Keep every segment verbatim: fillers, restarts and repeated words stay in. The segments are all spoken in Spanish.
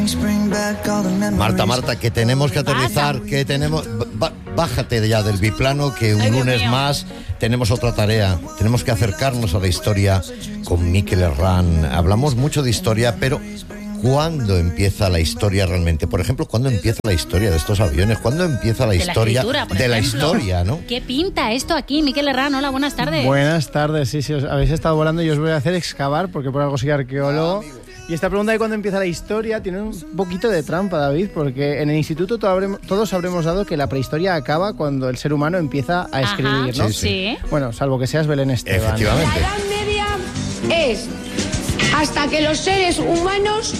Marta, Marta, que tenemos que aterrizar, que tenemos... Bájate ya del biplano, que un lunes más tenemos otra tarea. Tenemos que acercarnos a la historia con Mikel Herrán. Hablamos mucho de historia, pero ¿cuándo empieza la historia realmente? Por ejemplo, ¿cuándo empieza la historia de estos aviones? ¿Cuándo empieza la de historia la de la historia, no? ¿Qué pinta esto aquí, Mikel Herrán? Hola, buenas tardes. Buenas tardes, sí, sí, os habéis estado volando y os voy a hacer excavar, porque por algo soy arqueólogo. Ah, y esta pregunta de cuándo empieza la historia tiene un poquito de trampa, David, porque en el instituto todos habremos dado que la prehistoria acaba cuando el ser humano empieza a escribir, Ajá, ¿no? Sí, sí. Bueno, salvo que seas Belén Esteban. Efectivamente. La Edad Media es hasta que los seres humanos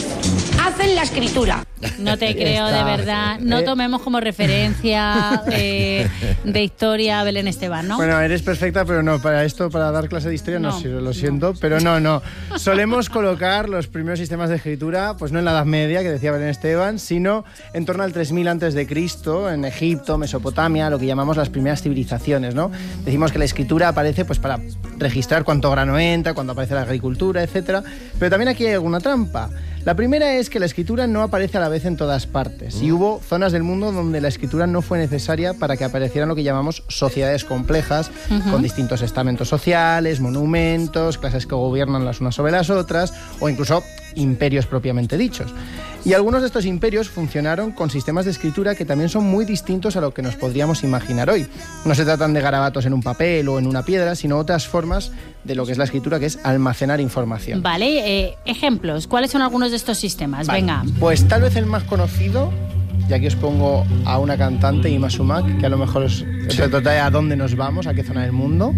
hacen la escritura. No te creo, Está, de verdad. No eh. tomemos como referencia eh, de historia a Belén Esteban, ¿no? Bueno, eres perfecta, pero no, para esto, para dar clase de historia no, No, sirve, lo siento, no. Pero no, no. Solemos colocar los primeros sistemas de escritura, pues no en la Edad Media, que decía Belén Esteban, sino en torno al tres mil antes de Cristo, en Egipto, Mesopotamia, lo que llamamos las primeras civilizaciones, ¿no? Decimos que la escritura aparece pues para registrar cuánto grano entra, cuando aparece la agricultura, etcétera. Pero también aquí hay alguna trampa. La primera es que la escritura no aparece a la vez en todas partes. Y hubo zonas del mundo donde la escritura no fue necesaria para que aparecieran lo que llamamos sociedades complejas, uh-huh. con distintos estamentos sociales, monumentos, clases que gobiernan las unas sobre las otras, o incluso imperios propiamente dichos. Y algunos de estos imperios funcionaron con sistemas de escritura que también son muy distintos a lo que nos podríamos imaginar hoy. No se tratan de garabatos en un papel o en una piedra, sino otras formas de lo que es la escritura, que es almacenar información. Vale, eh, ejemplos. ¿Cuáles son algunos de estos sistemas? Vale. Venga. Pues tal vez el más conocido, y aquí os pongo a una cantante, Ima Sumac, que a lo mejor os, os trae a dónde nos vamos, a qué zona del mundo.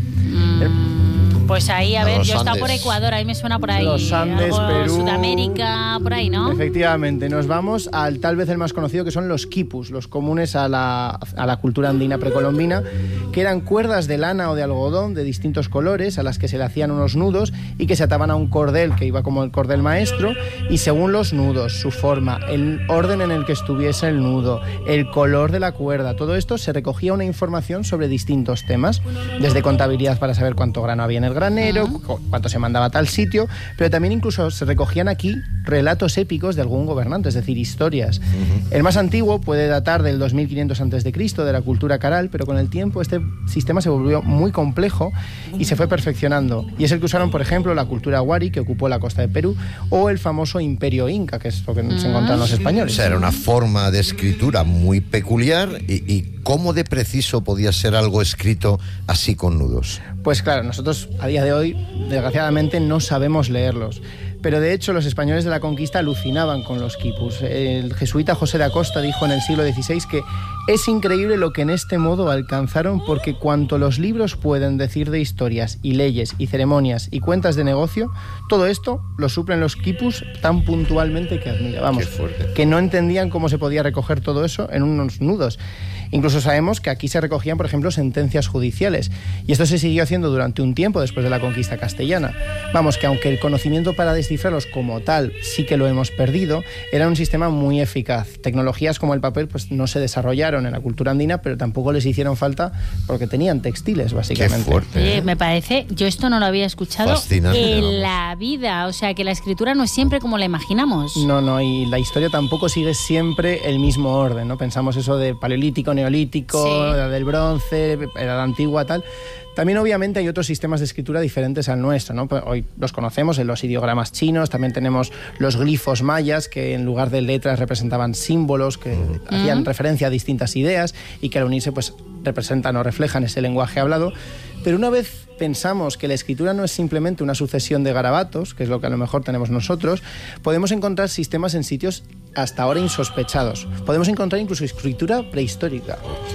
Mm. El, Pues ahí, a, a ver, yo he estado por Ecuador, ahí me suena por ahí. Los Andes, algo, Perú. Sudamérica, por ahí, ¿no? Efectivamente, nos vamos al tal vez el más conocido, que son los quipus, los comunes a la, a la cultura andina precolombina, que eran cuerdas de lana o de algodón de distintos colores a las que se le hacían unos nudos y que se ataban a un cordel que iba como el cordel maestro, y según los nudos, su forma, el orden en el que estuviese el nudo, el color de la cuerda, todo esto se recogía una información sobre distintos temas, desde contabilidad para saber cuánto grano había en el granero, uh-huh. cuánto se mandaba a tal sitio, pero también incluso se recogían aquí relatos épicos de algún gobernante, es decir, historias. Uh-huh. El más antiguo puede datar del dos mil quinientos antes de Cristo, de la cultura caral, pero con el tiempo este sistema se volvió muy complejo y se fue perfeccionando. Y es el que usaron, por ejemplo, la cultura wari, que ocupó la costa de Perú, o el famoso imperio inca, que es lo que uh-huh. se encontraron los españoles. O sea, era una forma de escritura muy peculiar. ¿Y, y cómo de preciso podía ser algo escrito así con nudos? Pues claro, nosotros a día de hoy, desgraciadamente, no sabemos leerlos. Pero de hecho los españoles de la conquista alucinaban con los quipus. El jesuita José de Acosta dijo en el siglo dieciséis que es increíble lo que en este modo alcanzaron, porque cuanto los libros pueden decir de historias y leyes y ceremonias y cuentas de negocio, todo esto lo suplen los quipus tan puntualmente que admira. Vamos, que no entendían cómo se podía recoger todo eso en unos nudos. Incluso sabemos que aquí se recogían, por ejemplo, sentencias judiciales, y esto se siguió haciendo durante un tiempo después de la conquista castellana. Vamos, que aunque el conocimiento para descifrarlos como tal sí que lo hemos perdido, era un sistema muy eficaz. Tecnologías como el papel pues no se desarrollaron en la cultura andina, pero tampoco les hicieron falta porque tenían textiles, básicamente. Qué fuerte, ¿eh? Oye, me parece, yo esto no lo había escuchado Fascinante, en ¿no? la vida, o sea, que la escritura no es siempre como la imaginamos. No, no, y la historia tampoco sigue siempre el mismo orden, ¿no? Pensamos eso de paleolítico, neolítico, sí. la del bronce, la edad antigua, tal. También obviamente hay otros sistemas de escritura diferentes al nuestro, ¿no? Hoy los conocemos en los ideogramas chinos, también tenemos los glifos mayas, que en lugar de letras representaban símbolos que uh-huh. hacían referencia a distintas ideas y que al unirse pues representan o reflejan ese lenguaje hablado. Pero una vez pensamos que la escritura no es simplemente una sucesión de garabatos, que es lo que a lo mejor tenemos nosotros, podemos encontrar sistemas en sitios hasta ahora insospechados. Podemos encontrar incluso escritura prehistórica.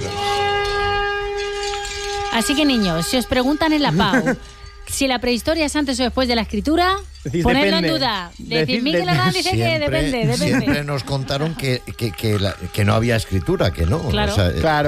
Así que, niños, si os preguntan en la P A U si la prehistoria es antes o después de la escritura, Decís, ponedlo depende. en duda. Decir, Decid, Mikel Herrán dice siempre, que depende, depende. Siempre nos contaron que, que, que, la, que no había escritura, que no. Claro. O sea, claro.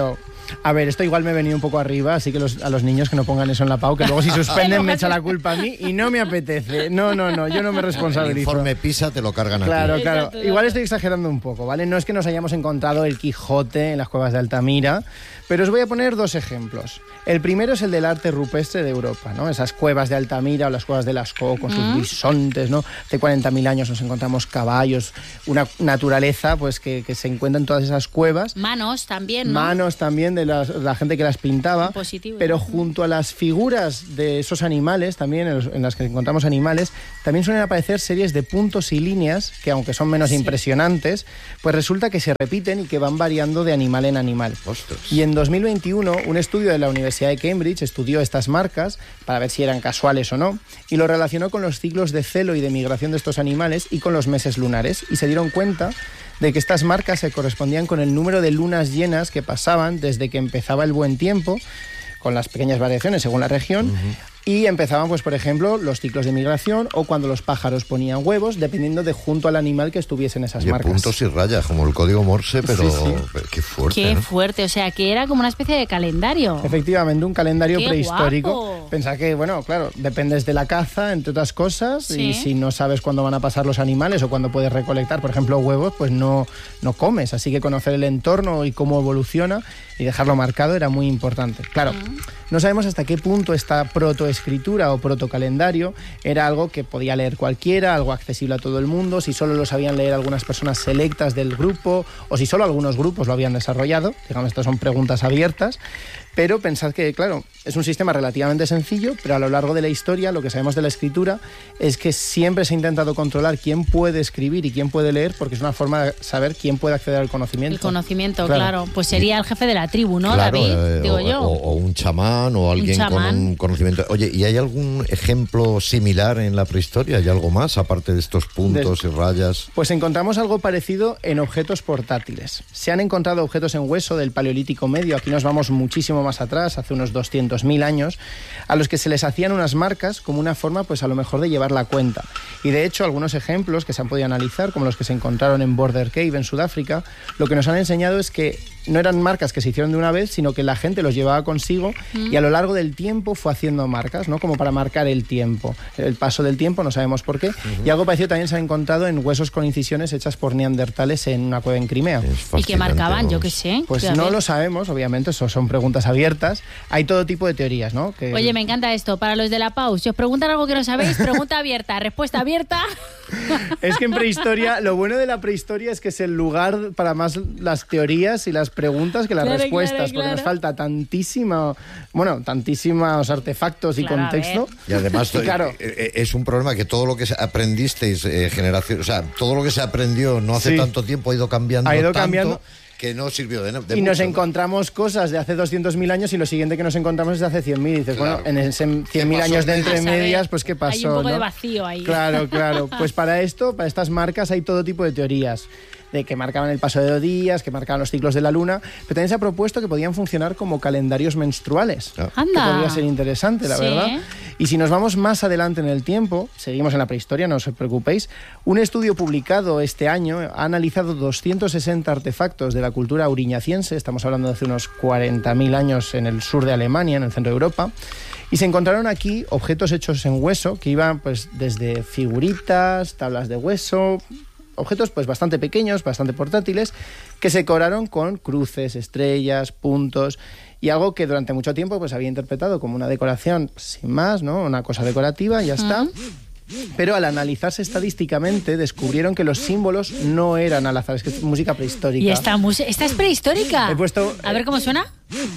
A ver, esto igual me he venido un poco arriba, así que los, a los niños que no pongan eso en la P A U, que luego si suspenden me echa la culpa a mí y no me apetece. No, no, no, yo no me responsabilizo. El informe PISA te lo cargan claro, a ti. Claro, Exacto, claro. Igual estoy exagerando un poco, ¿vale? No es que nos hayamos encontrado el Quijote en las cuevas de Altamira, pero os voy a poner dos ejemplos. El primero es el del arte rupestre de Europa, ¿no? Esas cuevas de Altamira o las cuevas de Lascaux con sus mm. bisontes, ¿no? Hace cuarenta mil años nos encontramos caballos, una naturaleza pues que, que se encuentra en todas esas cuevas. Manos también, ¿no? Manos también de las, la gente que las pintaba. Positivo, pero ¿no? junto a las figuras de esos animales, también en, los, en las que encontramos animales, también suelen aparecer series de puntos y líneas que, aunque son menos sí. impresionantes, pues resulta que se repiten y que van variando de animal en animal. Ostras. Y en dos mil veintiuno, un estudio de la Universidad de Cambridge estudió estas marcas para ver si eran casuales o no, y lo relacionó con los ciclos de celo y de migración de estos animales y con los meses lunares, y se dieron cuenta de que estas marcas se correspondían con el número de lunas llenas que pasaban desde que empezaba el buen tiempo, con las pequeñas variaciones según la región, uh-huh. y empezaban, pues por ejemplo, los ciclos de migración o cuando los pájaros ponían huevos, dependiendo de junto al animal que estuviesen esas y marcas. Puntos y rayas, como el código Morse, pero sí, sí. qué fuerte. Qué ¿no? fuerte, o sea, que era como una especie de calendario. Efectivamente, un calendario qué prehistórico. Guapo. Pensá que, bueno, claro, dependes de la caza, entre otras cosas, sí. y si no sabes cuándo van a pasar los animales o cuándo puedes recolectar, por ejemplo, huevos, pues no, no comes. Así que conocer el entorno y cómo evoluciona y dejarlo marcado era muy importante. Claro, uh-huh. no sabemos hasta qué punto esta protoescritura o protocalendario era algo que podía leer cualquiera, algo accesible a todo el mundo, si solo lo sabían leer algunas personas selectas del grupo o si solo algunos grupos lo habían desarrollado. Digamos, estas son preguntas abiertas. Pero pensad que, claro, es un sistema relativamente sencillo, pero a lo largo de la historia lo que sabemos de la escritura es que siempre se ha intentado controlar quién puede escribir y quién puede leer, porque es una forma de saber quién puede acceder al conocimiento. El conocimiento, claro. claro. Pues sería el jefe de la tribu, ¿no, claro, David? Eh, Digo o, yo. O, o un chamán o alguien un chamán. con un conocimiento. Oye, ¿y hay algún ejemplo similar en la prehistoria? ¿Hay algo más, aparte de estos puntos de... y rayas? Pues encontramos algo parecido en objetos portátiles. Se han encontrado objetos en hueso del Paleolítico Medio, aquí nos vamos muchísimo más atrás, hace unos doscientos mil años, a los que se les hacían unas marcas como una forma, pues a lo mejor de llevar la cuenta. Y de hecho, algunos ejemplos que se han podido analizar, como los que se encontraron en Border Cave, en Sudáfrica, lo que nos han enseñado es que no eran marcas que se hicieron de una vez, sino que la gente los llevaba consigo mm. y a lo largo del tiempo fue haciendo marcas, ¿no? Como para marcar el tiempo. El paso del tiempo, no sabemos por qué. Uh-huh. Y algo parecido también se ha encontrado en huesos con incisiones hechas por neandertales en una cueva en Crimea. ¿Y qué marcaban? Yo qué sé. Pues no lo sabemos, obviamente, eso son preguntas abiertas. Hay todo tipo de teorías, ¿no? Que... Oye, me encanta esto. Para los de la P A U, si os preguntan algo que no sabéis, pregunta abierta, respuesta abierta. Es que en prehistoria, lo bueno de la prehistoria es que es el lugar para más las teorías y las preguntas que las claro, respuestas, claro, porque claro. nos falta tantísima, bueno, tantísimos artefactos y claro, contexto. Y además y claro, es un problema que todo lo que aprendisteis, eh, generación, o sea, todo lo que se aprendió no hace sí. tanto tiempo ha ido cambiando ha ido tanto cambiando. Que no sirvió de, de y mucho, nos ¿no? encontramos cosas de hace doscientos mil años y lo siguiente que nos encontramos es de hace cien mil. Y dices, claro. bueno, en ese cien mil años de entre medias, pues ¿qué pasó? Hay un poco ¿no? de vacío ahí. Claro, claro. Pues para esto, para estas marcas hay todo tipo de teorías. De que marcaban el paso de los días, que marcaban los ciclos de la luna, pero también se ha propuesto que podían funcionar como calendarios menstruales. Ah. Que podría ser interesante, la sí. verdad. Y si nos vamos más adelante en el tiempo, seguimos en la prehistoria, no os preocupéis, un estudio publicado este año ha analizado doscientos sesenta artefactos de la cultura auriñaciense, estamos hablando de hace unos cuarenta mil años en el sur de Alemania, en el centro de Europa, y se encontraron aquí objetos hechos en hueso, que iban pues desde figuritas, tablas de hueso... objetos pues bastante pequeños, bastante portátiles, que se decoraron con cruces, estrellas, puntos, y algo que durante mucho tiempo pues había interpretado como una decoración sin más, ¿no? Una cosa decorativa y ya está. Pero al analizarse estadísticamente descubrieron que los símbolos no eran al azar, es que es música prehistórica. ¿Y esta música? ¿Esta es prehistórica? He puesto... A ver cómo suena.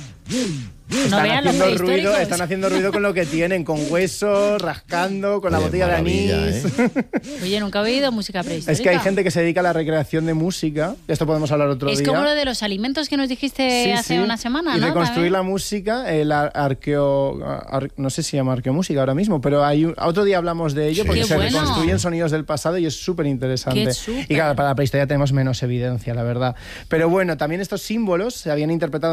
Están, no haciendo ruido, están haciendo ruido con lo que tienen, con huesos, rascando, con Oye, la botella de anís. ¿eh? Oye, nunca he oído música prehistórica. Es que hay gente que se dedica a la recreación de música, de esto podemos hablar otro es día. Es como lo de los alimentos que nos dijiste sí, hace sí. una semana, y ¿no? reconstruir ¿también? La música, el ar arqueo... Ar no sé si se llama arqueomúsica ahora mismo, pero hay un, otro día hablamos de ello, sí. porque Qué se bueno. reconstruyen sonidos del pasado y es súper interesante. Y claro, para la prehistoria tenemos menos evidencia, la verdad. Pero bueno, también estos símbolos se habían interpretado durante tiempo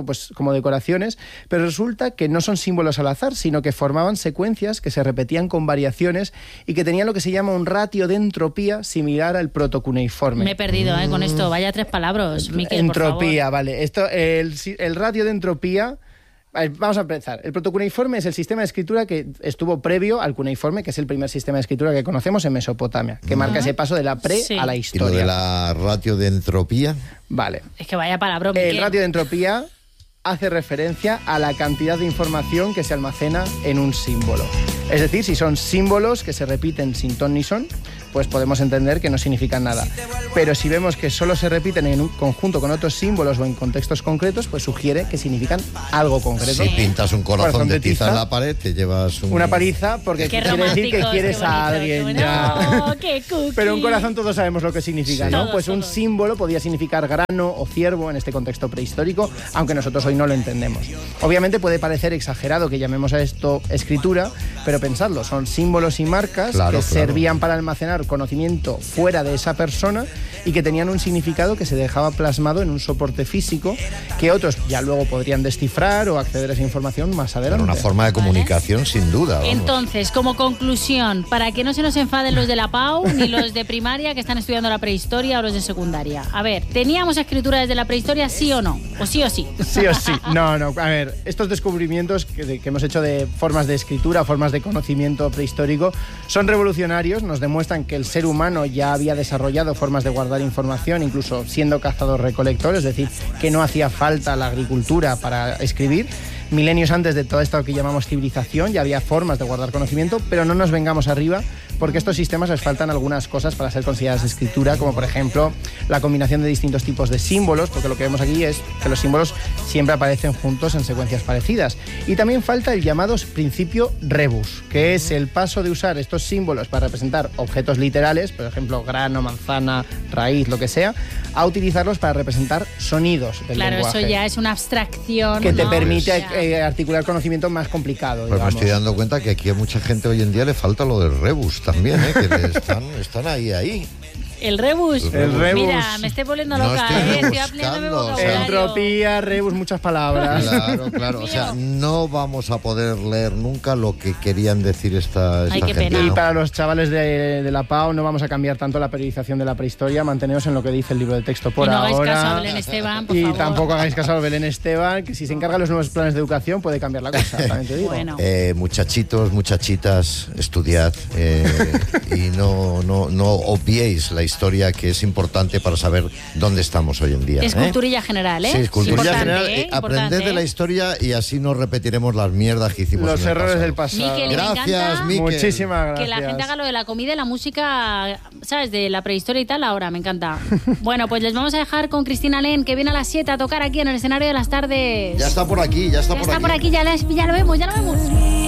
pues, como decoraciones, pero resulta que no son símbolos al azar, sino que formaban secuencias que se repetían con variaciones y que tenían lo que se llama un ratio de entropía similar al protocuneiforme. Me he perdido ¿eh? con esto. Vaya tres palabras, Miquel, Entropía, por favor. vale. Esto, el, el ratio de entropía... Vamos a empezar. El protocuneiforme es el sistema de escritura que estuvo previo al cuneiforme, que es el primer sistema de escritura que conocemos en Mesopotamia, que uh-huh. marca ese paso de la pre sí. a la historia. ¿Y lo de la ratio de entropía? Vale. Es que vaya palabra, El Miquel. ratio de entropía hace referencia a la cantidad de información que se almacena en un símbolo. Es decir, si son símbolos que se repiten sin ton ni son, pues podemos entender que no significan nada. Pero si vemos que solo se repiten en un conjunto con otros símbolos o en contextos concretos, pues sugiere que significan algo concreto. Si pintas un corazón, corazón de tiza, tiza en la pared, te llevas un... una paliza porque qué quiere decir que quieres bonito, a alguien ya. No, qué cookie. Pero un corazón todos sabemos lo que significa, sí. ¿no? Todos, pues un todos. símbolo podía significar grano o ciervo en este contexto prehistórico, aunque nosotros hoy no lo entendemos. Obviamente puede parecer exagerado que llamemos a esto escritura, pero pensadlo, son símbolos y marcas claro, que claro. servían para almacenar conocimiento fuera de esa persona y que tenían un significado que se dejaba plasmado en un soporte físico que otros ya luego podrían descifrar o acceder a esa información más adelante. Pero una forma de comunicación ¿vale? sin duda. Vamos. Entonces, como conclusión, para que no se nos enfaden los de la P A U ni los de primaria que están estudiando la prehistoria o los de secundaria. A ver, ¿teníamos escritura desde la prehistoria sí o no? ¿O sí o sí? Sí o sí. No, no. A ver, estos descubrimientos que, de, que hemos hecho de formas de escritura, formas de conocimiento prehistórico, son revolucionarios, nos demuestran que el ser humano ya había desarrollado formas de guardar información, incluso siendo cazador-recolector, es decir, que no hacía falta la agricultura para escribir. Milenios antes de todo esto que llamamos civilización ya había formas de guardar conocimiento, pero no nos vengamos arriba porque a estos sistemas les faltan algunas cosas para ser consideradas escritura, como por ejemplo la combinación de distintos tipos de símbolos, porque lo que vemos aquí es que los símbolos siempre aparecen juntos en secuencias parecidas. Y también falta el llamado principio rebus, que es el paso de usar estos símbolos para representar objetos literales, por ejemplo grano, manzana, raíz, lo que sea, a utilizarlos para representar sonidos del claro, lenguaje. Eso ya es una abstracción. Que te ¿no? permite Ya. eh, articular conocimiento más complicado. Pues me estoy dando cuenta que aquí a mucha gente hoy en día le falta lo del rebus también, ¿eh? que le están, están ahí, ahí. El rebus. El rebus. Mira, me estoy volviendo No loca, estoy ¿eh? Estoy rebuscando, aprendiendo mi o sea, vocabulario. Entropía, rebus, muchas palabras. Claro, claro. O sea, no vamos a poder leer nunca lo que querían decir esta, esta Ay, qué gente. pena. Y ¿no? para los chavales de, de la P A U no vamos a cambiar tanto la periodización de la prehistoria, manteneos en lo que dice el libro de texto por y no hagáis ahora. caso a Belén Esteban, por y favor. tampoco hagáis caso a Belén Esteban, que si se encarga de los nuevos planes de educación puede cambiar la cosa, también te digo. Bueno. Eh, muchachitos, muchachitas, estudiad eh, y no, no, no obviéis la historia, que es importante para saber dónde estamos hoy en día. Es ¿eh? culturilla general, ¿eh? Sí, es culturilla Importante, general. ¿eh? Eh, aprended Importante, de la ¿eh? historia y así no repetiremos las mierdas que hicimos Los en el errores pasado. del pasado. Miquel, me Gracias, encanta Miquel. Muchísimas gracias. que la gente haga lo de la comida y la música, ¿sabes? De la prehistoria y tal, ahora, me encanta. Bueno, pues les vamos a dejar con Cristina Len, que viene a las siete a tocar aquí en el escenario de las tardes. Ya está por aquí, ya está Ya por está aquí. por aquí, ya, les- ya lo vemos, ya lo vemos.